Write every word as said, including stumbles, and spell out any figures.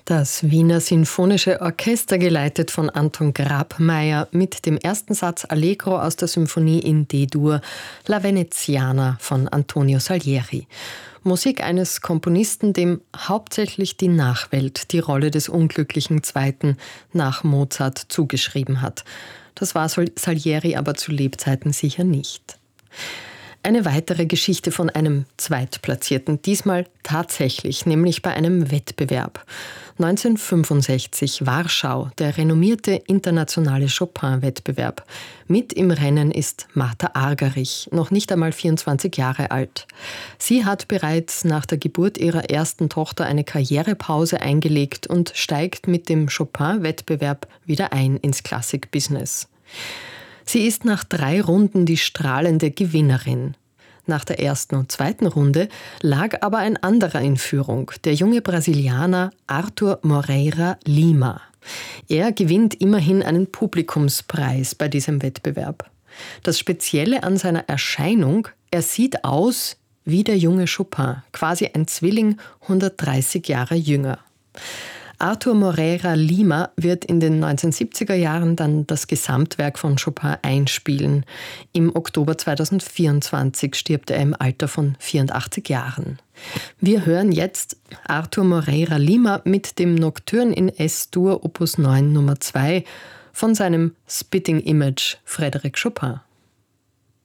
Das Wiener Sinfonische Orchester, geleitet von Anton Grabmaier, mit dem ersten Satz Allegro aus der Symphonie in D-Dur La Veneziana von Antonio Salieri. Musik eines Komponisten, dem hauptsächlich die Nachwelt die Rolle des unglücklichen Zweiten nach Mozart zugeschrieben hat. Das war Salieri aber zu Lebzeiten sicher nicht. Eine weitere Geschichte von einem Zweitplatzierten, diesmal tatsächlich, nämlich bei einem Wettbewerb. neunzehnhundertfünfundsechzig, Warschau, der renommierte internationale Chopin-Wettbewerb. Mit im Rennen ist Martha Argerich, noch nicht einmal vierundzwanzig Jahre alt. Sie hat bereits nach der Geburt ihrer ersten Tochter eine Karrierepause eingelegt und steigt mit dem Chopin-Wettbewerb wieder ein ins Klassik-Business. Sie ist nach drei Runden die strahlende Gewinnerin. Nach der ersten und zweiten Runde lag aber ein anderer in Führung, der junge Brasilianer Arthur Moreira Lima. Er gewinnt immerhin einen Publikumspreis bei diesem Wettbewerb. Das Spezielle an seiner Erscheinung: er sieht aus wie der junge Chopin, quasi ein Zwilling, hundertdreißig Jahre jünger. Arthur Moreira Lima wird in den neunzehnhundertsiebziger Jahren dann das Gesamtwerk von Chopin einspielen. Im Oktober zweitausendvierundzwanzig stirbt er im Alter von vierundachtzig Jahren. Wir hören jetzt Arthur Moreira Lima mit dem Nocturne in S-Dur Opus neun Nummer zwei von seinem Spitting Image Frédéric Chopin.